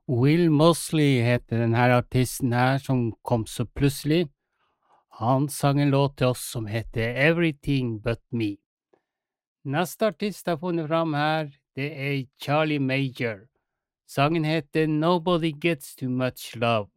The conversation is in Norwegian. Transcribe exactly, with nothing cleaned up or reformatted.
Will Mosley heter den her artisten her, som kom så plutselig. Han sang en låt til oss som heter Everything But Me. Neste artist jeg har funnet fram her, det er Charlie Major. Sangen heter Nobody Gets Too Much Love.